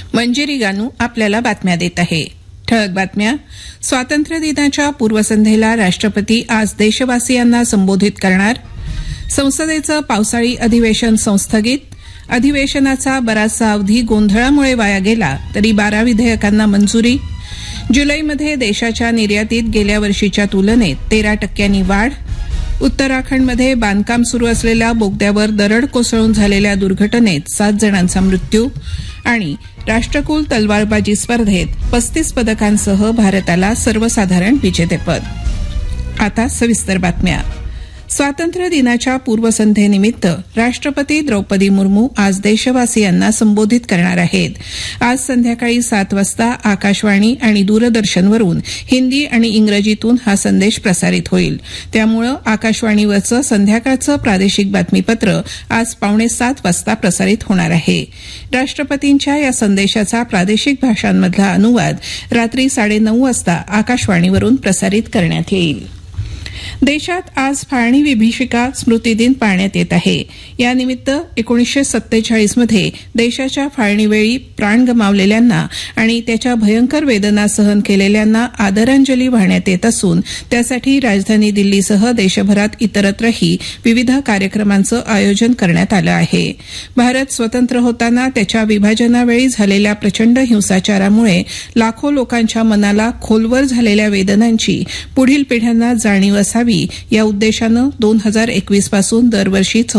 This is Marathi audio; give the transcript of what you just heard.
मंजिरी गानू आपल्याला बातम्या देत आहे. ठळक बातम्या. स्वातंत्र्य दिनाच्या पूर्वसंध्येला राष्ट्रपती आज देशवासियांना संबोधित करणार. संसदेचं पावसाळी अधिवेशन संस्थगित. अधिवेशनाचा बराचसा अवधी गोंधळामुळे वाया गेला तरी 12 विधेयकांना मंजुरी. जुलैमध्ये देशाच्या निर्यातीत गेल्या वर्षीच्या तुलनेत 13% वाढ. उत्तराखंडमध्ये बांधकाम सुरू असलेल्या बोगद्यावर दरड कोसळून झालेल्या दुर्घटनेत 7 जणांचा मृत्यू. आणि राष्ट्रकुल तलवारबाजी स्पर्धेत 35 पदकांसह भारताला सर्वसाधारण विजेतेपद. आता सविस्तर बातम्या. स्वातंत्र्य दिनाच्या पूर्वसंध्येनिमित्त राष्ट्रपती द्रौपदी मुर्मू आज देशवासियांना संबोधित करणार आहेत. आज संध्याकाळी 7 वाजता आकाशवाणी आणि दूरदर्शनवरून हिंदी आणि इंग्रजीतून हा संदेश प्रसारित होईल. त्यामुळे आकाशवाणीवरचं संध्याकाळचं प्रादेशिक बातमीपत्र आज 6:45 वाजता प्रसारित होणार आहे. राष्ट्रपतींच्या या संदेशाचा प्रादेशिक भाषांमधला अनुवाद रात्री 9:30 वाजता आकाशवाणीवरून प्रसारित करण्यात येईल. देशात आज फाळणी विभीषिका स्मृती दिन पाळण्यात येत आहे. यानिमित्त 1947 मध्ये देशाच्या फाळणीवेळी प्राण गमावलेल्यांना आणि त्याच्या भयंकर वेदना सहन केलेल्यांना आदरांजली वाहण्यात येत असून त्यासाठी राजधानी दिल्लीसह देशभरात इतरत्रही विविध कार्यक्रमांचं आयोजन करण्यात आलं आहे. भारत स्वतंत्र होताना त्याच्या विभाजनावेळी झालेल्या प्रचंड हिंसाचारामुळे लाखो लोकांच्या मनाला खोलवर झालेल्या वेदनांची पुढील पिढ्यांना जाणीव असावी या उद्देशानं 2021 पासून दरवर्षी